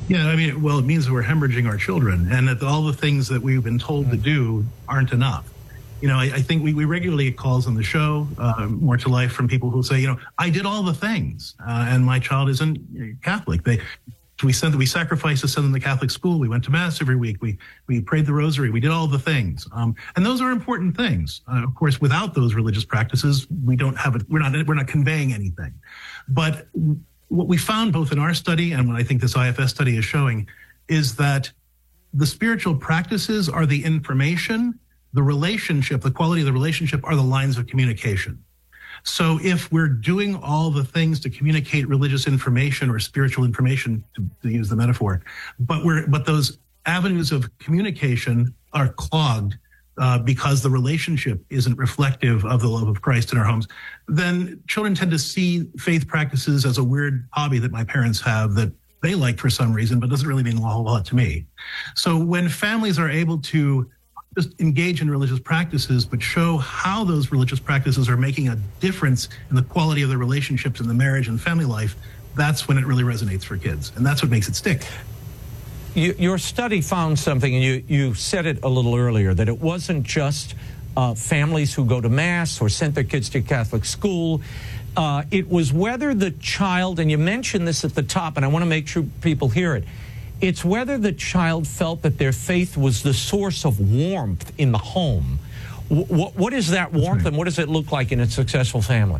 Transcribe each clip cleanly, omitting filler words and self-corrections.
Yeah, I mean, well, it means that we're hemorrhaging our children, and that all the things that we've been told to do aren't enough. I think we regularly get calls on the show, More to Life, from people who say, I did all the things, and my child isn't Catholic. We sacrificed to send them to Catholic school. We went to Mass every week. We prayed the Rosary. We did all the things, and those are important things. Of course, without those religious practices, we don't have it. We're not conveying anything. But what we found both in our study and what I think this IFS study is showing is that the spiritual practices are the information, the relationship, the quality of the relationship are the lines of communication. So if we're doing all the things to communicate religious information or spiritual information, to use the metaphor, but those avenues of communication are clogged because the relationship isn't reflective of the love of Christ in our homes, then children tend to see faith practices as a weird hobby that my parents have that they like for some reason, but doesn't really mean a whole lot to me. So when families are able to just engage in religious practices, but show how those religious practices are making a difference in the quality of the relationships in the marriage and family life, that's when it really resonates for kids. And that's what makes it stick. Your study found something, and you said it a little earlier, that it wasn't just families who go to Mass or sent their kids to Catholic school. It was whether the child, and you mentioned this at the top, and I want to make sure people hear it, it's whether the child felt that their faith was the source of warmth in the home. What is that warmth, right, and what does it look like in a successful family?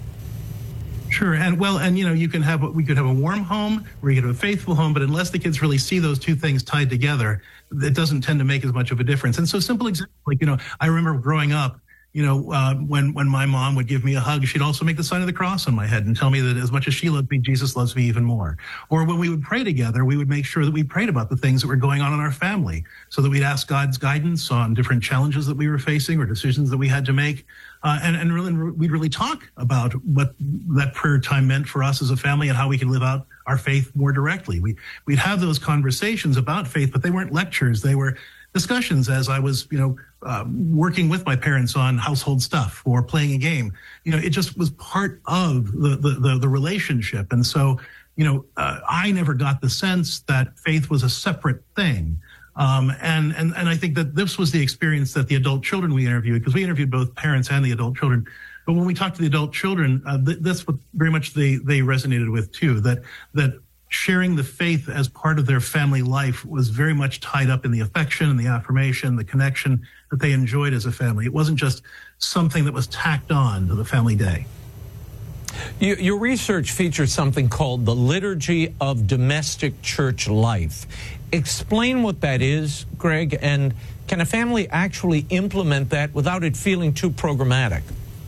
Sure, and we could have a warm home, or you could have a faithful home, but unless the kids really see those two things tied together, it doesn't tend to make as much of a difference. And so simple example, I remember growing up, when my mom would give me a hug, she'd also make the sign of the cross on my head and tell me that as much as she loved me, Jesus loves me even more. Or when we would pray together, we would make sure that we prayed about the things that were going on in our family, so that we'd ask God's guidance on different challenges that we were facing or decisions that we had to make. And really, we'd really talk about what that prayer time meant for us as a family and how we can live out our faith more directly. We'd have those conversations about faith, but they weren't lectures. They were discussions as I was, working with my parents on household stuff or playing a game. It just was part of the relationship. And so, I never got the sense that faith was a separate thing. And I think that this was the experience that the adult children we interviewed, because we interviewed both parents and the adult children. But when we talked to the adult children, that's what very much they resonated with too, that sharing the faith as part of their family life was very much tied up in the affection and the affirmation, the connection that they enjoyed as a family. It wasn't just something that was tacked on to the family day. Your research features something called the Liturgy of Domestic Church Life. Explain what that is, Greg, and can a family actually implement that without it feeling too programmatic?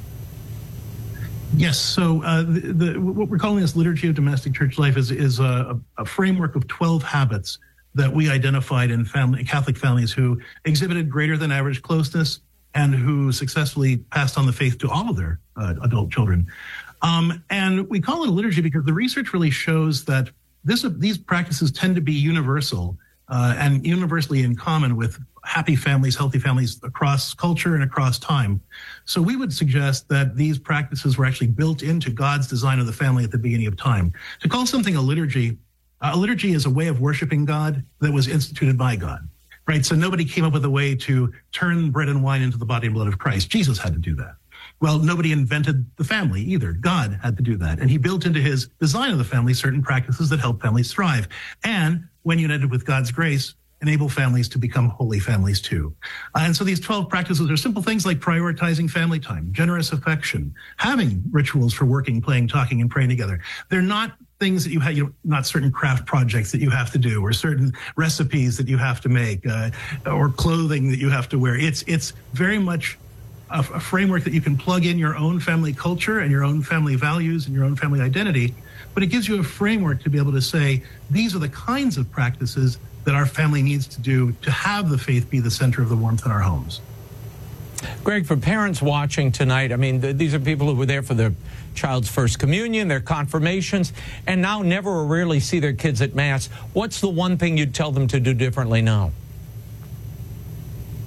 Yes. So what we're calling this Liturgy of Domestic Church Life is a framework of 12 habits that we identified in Catholic families who exhibited greater than average closeness and who successfully passed on the faith to all of their adult children. And we call it a liturgy because the research really shows that these practices tend to be universal and universally in common with happy families, healthy families across culture and across time. So we would suggest that these practices were actually built into God's design of the family at the beginning of time. To call something a liturgy is a way of worshiping God that was instituted by God, right? So nobody came up with a way to turn bread and wine into the body and blood of Christ. Jesus had to do that. Well, nobody invented the family either. God had to do that. And he built into his design of the family certain practices that help families thrive. And when united with God's grace, enable families to become holy families too. And so these 12 practices are simple things like prioritizing family time, generous affection, having rituals for working, playing, talking, and praying together. They're not things that you have, not certain craft projects that you have to do, or certain recipes that you have to make, or clothing that you have to wear. It's very much a framework that you can plug in your own family culture and your own family values and your own family identity, but it gives you a framework to be able to say, these are the kinds of practices that our family needs to do to have the faith be the center of the warmth in our homes. Greg, for parents watching tonight, I mean, these are people who were there for their child's first communion, their confirmations, and now never or rarely see their kids at Mass. What's the one thing you'd tell them to do differently now?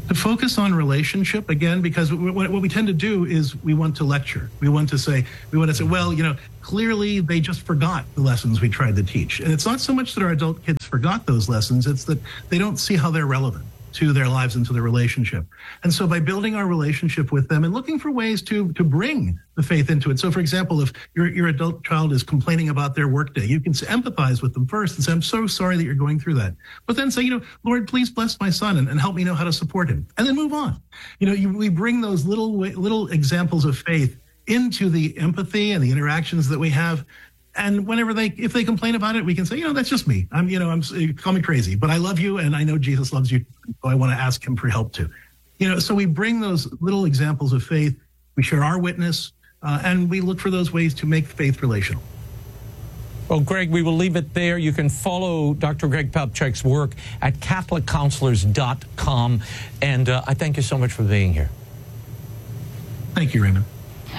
To focus on relationship again, because what we tend to do is we want to lecture. We want to say, well, clearly they just forgot the lessons we tried to teach. And it's not so much that our adult kids forgot those lessons, it's that they don't see how they're relevant to their lives and to their relationship. And so by building our relationship with them and looking for ways to bring the faith into it. So for example, if your adult child is complaining about their workday, you can empathize with them first and say, I'm so sorry that you're going through that. But then say, Lord, please bless my son and help me know how to support him. And then move on. We bring those little examples of faith into the empathy and the interactions that we have. And if they complain about it, we can say, that's just me. Call me crazy, but I love you, and I know Jesus loves you, so I want to ask him for help too. So we bring those little examples of faith, we share our witness, and we look for those ways to make faith relational. Well, Greg, we will leave it there. You can follow Dr. Greg Papchak's work at CatholicCounselors.com, and I thank you so much for being here. Thank you, Raymond.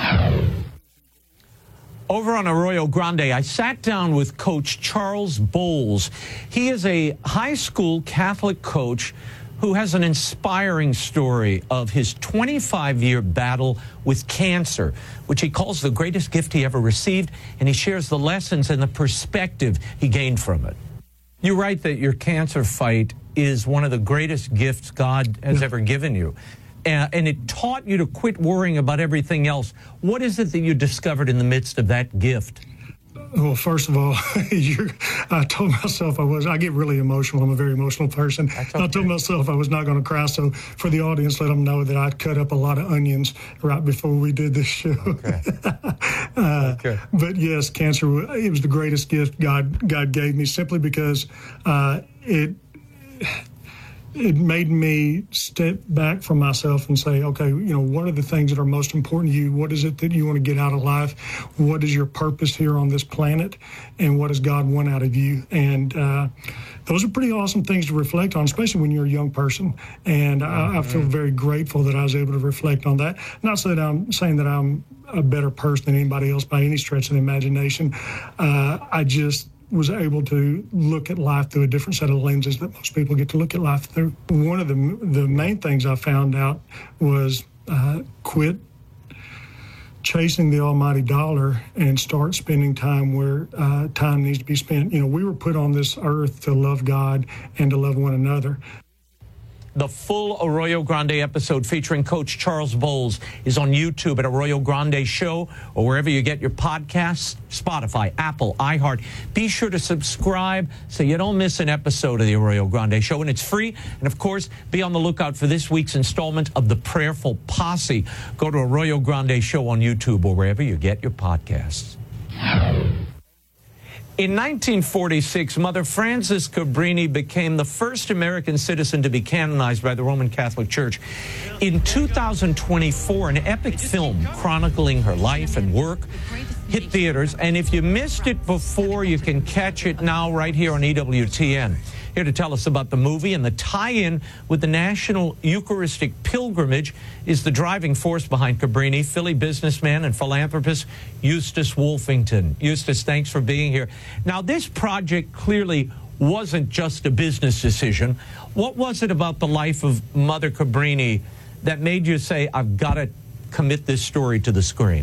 Over on Arroyo Grande, I sat down with Coach Charles Bowles. He is a high school Catholic coach who has an inspiring story of his 25-year battle with cancer, which he calls the greatest gift he ever received, and he shares the lessons and the perspective he gained from it. You write that your cancer fight is one of the greatest gifts God has ever given you. And it taught you to quit worrying about everything else. What is it that you discovered in the midst of that gift? Well, first of all, I told myself I get really emotional. I'm a very emotional person. Okay. I told myself I was not going to cry. So for the audience, let them know that I cut up a lot of onions right before we did this show. Okay. But yes, cancer, it was the greatest gift God gave me, simply because it made me step back from myself and say, okay, what are the things that are most important to you? What is it that you want to get out of life? What is your purpose here on this planet? And what does God want out of you? And those are pretty awesome things to reflect on, especially when you're a young person. And I feel very grateful that I was able to reflect on that. Not so that I'm saying that I'm a better person than anybody else by any stretch of the imagination. I just was able to look at life through a different set of lenses that most people get to look at life through. One of the main things I found out was quit chasing the almighty dollar and start spending time where time needs to be spent. We were put on this earth to love God and to love one another. The full Arroyo Grande episode featuring Coach Charles Bowles is on YouTube at Arroyo Grande Show or wherever you get your podcasts, Spotify, Apple, iHeart. Be sure to subscribe so you don't miss an episode of the Arroyo Grande Show, and it's free. And, of course, be on the lookout for this week's installment of The Prayerful Posse. Go to Arroyo Grande Show on YouTube or wherever you get your podcasts. In 1946, Mother Frances Cabrini became the first American citizen to be canonized by the Roman Catholic Church. In 2024, an epic film chronicling her life and work hit theaters. And if you missed it before, you can catch it now right here on EWTN. Here to tell us about the movie and the tie-in with the National Eucharistic Pilgrimage is the driving force behind Cabrini, Philly businessman and philanthropist Eustace Wolfington. Eustace, thanks for being here. Now, this project clearly wasn't just a business decision. What was it about the life of Mother Cabrini that made you say, I've got to commit this story to the screen?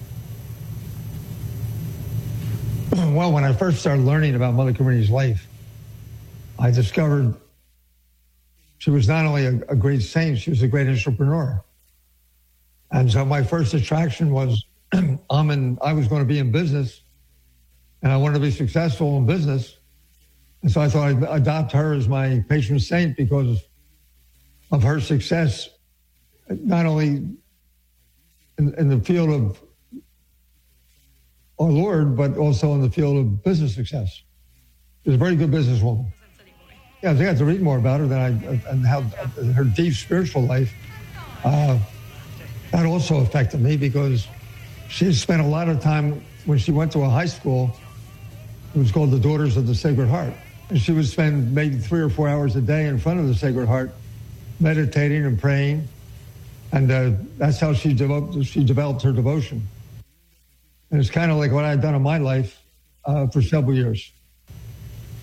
Well, when I first started learning about Mother Cabrini's life, I discovered she was not only a great saint, she was a great entrepreneur. And so my first attraction was I was going to be in business, and I wanted to be successful in business. And so I thought I'd adopt her as my patron saint because of her success, not only in the field of our Lord, but also in the field of business success. She was a very good businesswoman. Yeah, I got to read more about her and how her deep spiritual life. That also affected me because she spent a lot of time when she went to a high school. It was called the Daughters of the Sacred Heart. And she would spend maybe 3 or 4 hours a day in front of the Sacred Heart, meditating and praying. And that's how she developed her devotion. And it's kind of like what I had done in my life for several years.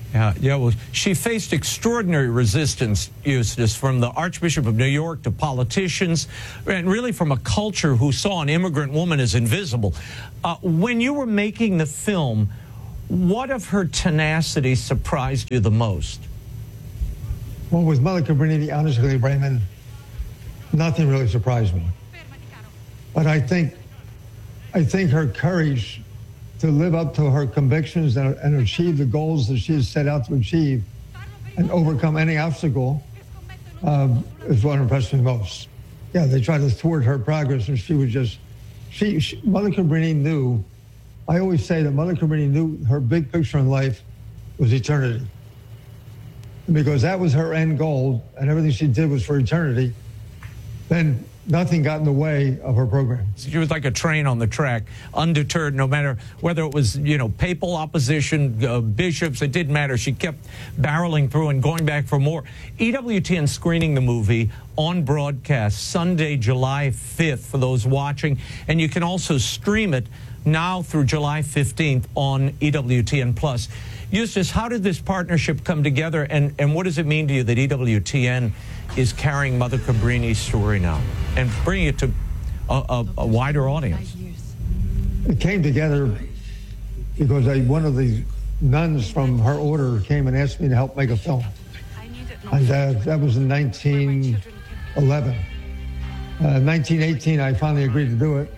Well, she faced extraordinary resistance, Eustace, from the Archbishop of New York to politicians, and really from a culture who saw an immigrant woman as invisible. When you were making the film, what of her tenacity surprised you the most? Well, with Mother Cabrini, honestly, Raymond, nothing really surprised me. But I think her courage to live up to her convictions and achieve the goals that she has set out to achieve and overcome any obstacle is what impressed me most. Yeah, they tried to thwart her progress, and she was just, Mother Cabrini knew, I always say that Mother Cabrini knew her big picture in life was eternity. Because that was her end goal, and everything she did was for eternity, then nothing got in the way of her program. She was like a train on the track, undeterred, no matter whether it was, papal opposition, bishops, it didn't matter. She kept barreling through and going back for more. EWTN screening the movie on broadcast Sunday, July 5th for those watching, and you can also stream it now through July 15th on EWTN+. Eustace, how did this partnership come together, and what does it mean to you that EWTN is carrying Mother Cabrini's story now and bringing it to a wider audience? It came together because one of the nuns from her order came and asked me to help make a film. And that was in 1911. 1918, I finally agreed to do it.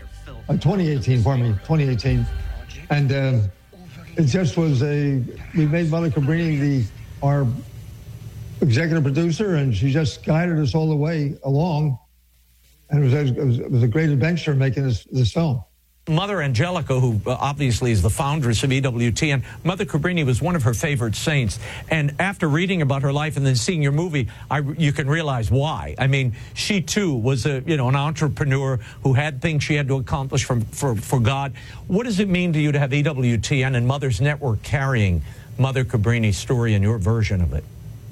2018. And it just was we made Mother Cabrini our executive producer, and she just guided us all the way along. And it was a great adventure making this film. Mother Angelica, who obviously is the foundress of EWTN, Mother Cabrini was one of her favorite saints. And after reading about her life and then seeing your movie, you can realize why. I mean, she too was an entrepreneur who had things she had to accomplish for God. What does it mean to you to have EWTN and Mother's Network carrying Mother Cabrini's story and your version of it?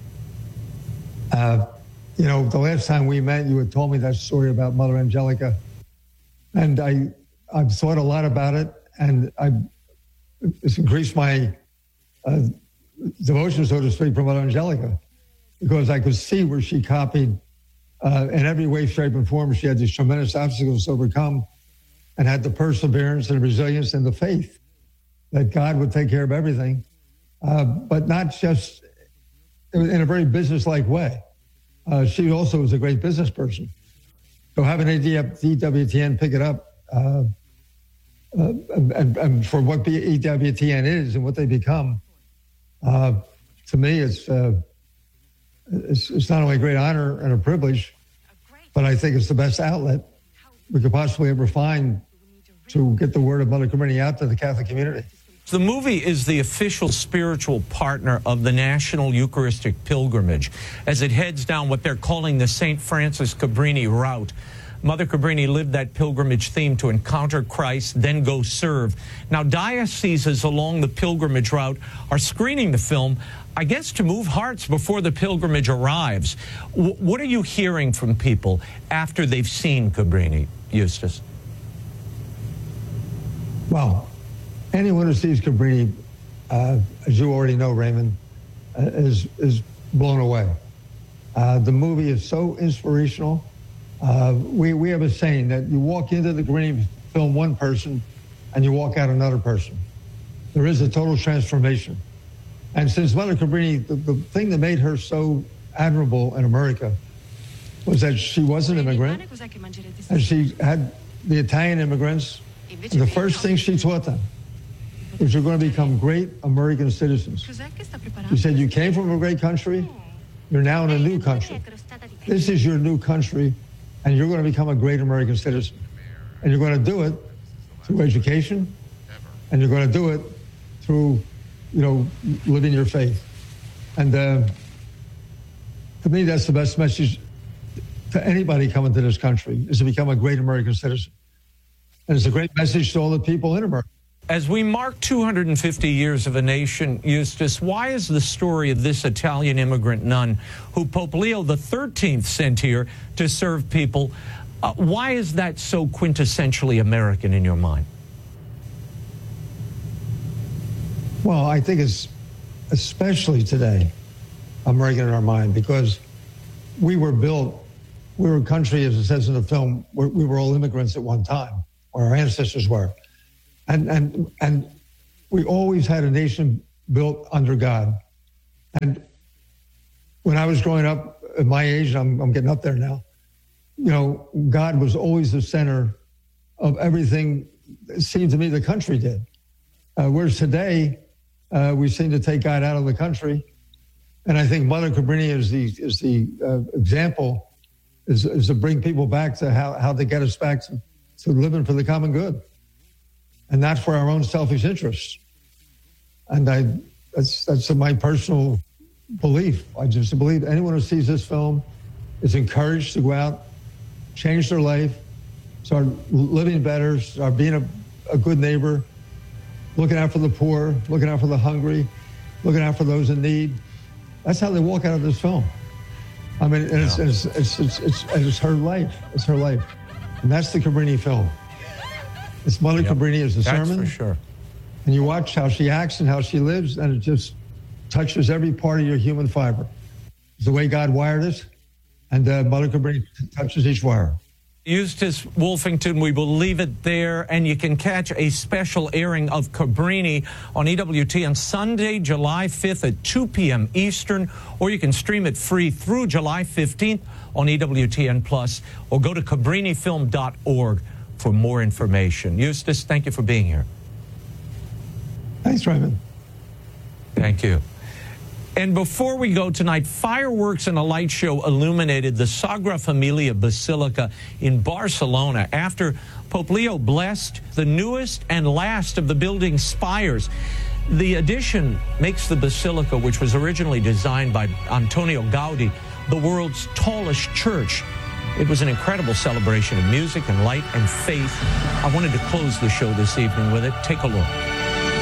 The last time we met, you had told me that story about Mother Angelica, and I've thought a lot about it, and it's increased my devotion, so to speak, for Mother Angelica, because I could see where she copied in every way, shape, and form. She had these tremendous obstacles to overcome and had the perseverance and resilience and the faith that God would take care of everything, but not just in a very business-like way. She also was a great business person. So having EWTN pick it up, and for what EWTN is and what they become, to me, it's not only a great honor and a privilege, but I think it's the best outlet we could possibly ever find to get the word of Mother Cabrini out to the Catholic community. The movie is the official spiritual partner of the National Eucharistic Pilgrimage as it heads down what they're calling the St. Francis Cabrini route. Mother Cabrini lived that pilgrimage theme to encounter Christ, then go serve. Now, dioceses along the pilgrimage route are screening the film, I guess, to move hearts before the pilgrimage arrives. What are you hearing from people after they've seen Cabrini, Eustace? Well, anyone who sees Cabrini, as you already know, Raymond, is blown away. The movie is so inspirational. We have a saying that you walk into the Cabrini film one person and you walk out another person. There is a total transformation. And since Mother Cabrini, the thing that made her so admirable in America was that she was an immigrant, and she had the Italian immigrants, and the first thing she taught them was you're going to become great American citizens. She said, you came from a great country, you're now in a new country. This is your new country, and you're going to become a great American citizen. And you're going to do it through education, and you're going to do it through, living your faith. And to me, that's the best message to anybody coming to this country, is to become a great American citizen. And it's a great message to all the people in America. As we mark 250 years of a nation, Eustace, why is the story of this Italian immigrant nun who Pope Leo XIII sent here to serve people, why is that so quintessentially American in your mind? Well, I think it's especially today, American in our mind, because we were a country, as it says in the film, we were all immigrants at one time, or our ancestors were. And we always had a nation built under God. And when I was growing up at my age, I'm getting up there now, God was always the center of everything, it seemed to me, the country did. Whereas today, we seem to take God out of the country. And I think Mother Cabrini is the example, is to bring people back to how to get us back to living for the common good, and not for our own selfish interests. And that's my personal belief. I just believe anyone who sees this film is encouraged to go out, change their life, start living better, start being a good neighbor, looking out for the poor, looking out for the hungry, looking out for those in need. That's how they walk out of this film. I mean, it's her life. It's her life. And that's the Cabrini film. It's Mother Cabrini as the sermon. That's for sure. And you watch how she acts and how she lives, and it just touches every part of your human fiber. It's the way God wired us, and Mother Cabrini touches each wire. Eustace Wolfington, we will leave it there, and you can catch a special airing of Cabrini on EWT on Sunday, July 5th at 2 p.m. Eastern, or you can stream it free through July 15th on EWTN+, or go to CabriniFilm.org for more information. Eustace, thank you for being here. Thanks, Raymond. Thank you. And before we go tonight, fireworks and a light show illuminated the Sagrada Familia Basilica in Barcelona after Pope Leo blessed the newest and last of the building's spires. The addition makes the basilica, which was originally designed by Antonio Gaudi, the world's tallest church. It was an incredible celebration of music and light and faith. I wanted to close the show this evening with it. Take a look.